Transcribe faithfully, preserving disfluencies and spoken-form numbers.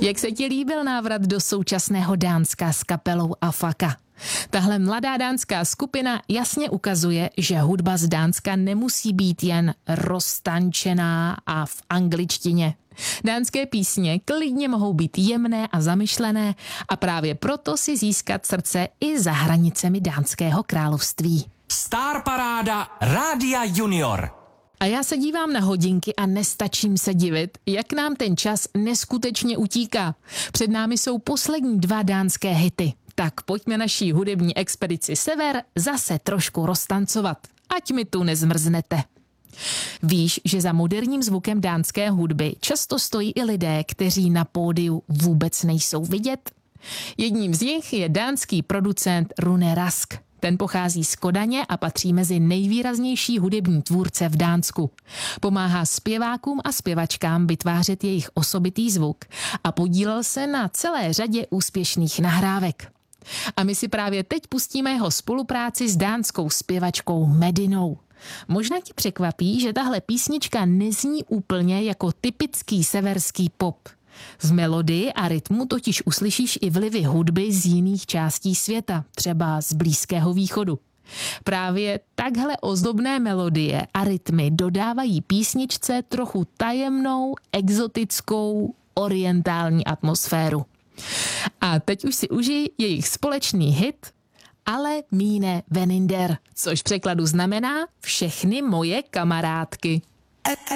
Jak se ti líbil návrat do současného Dánska s kapelou Afaka? Tahle mladá dánská skupina jasně ukazuje, že hudba z Dánska nemusí být jen roztančená a v angličtině. Dánské písně klidně mohou být jemné a zamyšlené a právě proto si získat srdce i za hranicemi Dánského království. Star Paráda Rádia Junior. A já se dívám na hodinky a nestačím se divit, jak nám ten čas neskutečně utíká. Před námi jsou poslední dva dánské hity. Tak pojďme naší hudební expedici Sever zase trošku roztancovat, ať mi tu nezmrznete. Víš, že za moderním zvukem dánské hudby často stojí i lidé, kteří na pódiu vůbec nejsou vidět? Jedním z nich je dánský producent Rune Rask. Ten pochází z Kodaně a patří mezi nejvýraznější hudební tvůrce v Dánsku. Pomáhá zpěvákům a zpěvačkám vytvářet jejich osobitý zvuk a podílel se na celé řadě úspěšných nahrávek. A my si právě teď pustíme jeho spolupráci s dánskou zpěvačkou Medinou. Možná ti překvapí, že tahle písnička nezní úplně jako typický severský pop. V melodii a rytmu totiž uslyšíš i vlivy hudby z jiných částí světa, třeba z Blízkého východu. Právě takhle ozdobné melodie a rytmy dodávají písničce trochu tajemnou, exotickou, orientální atmosféru. A teď už si užij jejich společný hit Ale mine veninder, což v překladu znamená všechny moje kamarádky.